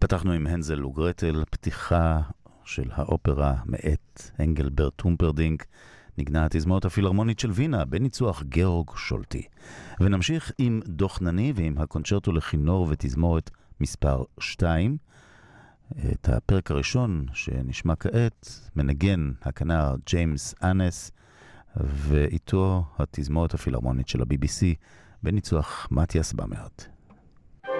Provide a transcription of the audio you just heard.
פתחנו עם הנזל וגרטל, פתיחה של האופרה מאת אנגלברט הומפרדינק, נגנה התזמורת הפילהרמונית של וינה, בניצוח גאורג שולטי. ונמשיך עם דוכנני ועם הקונצ'רטו לכינור ותזמורת מספר 2. את הפרק הראשון שנשמע כעת מנגן הכנר ג'יימס אנס, ואיתו התזמורת הפילהרמונית של ה-BBC בניצוח מתיאס במרט.